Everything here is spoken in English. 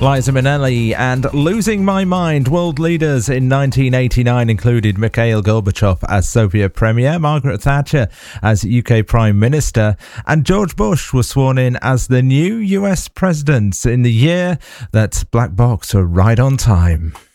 Liza Minnelli and Losing My Mind. World leaders in 1989 included Mikhail Gorbachev as Soviet Premier, Margaret Thatcher as UK Prime Minister, and George Bush was sworn in as the new US President in the year that Black Box were right on time.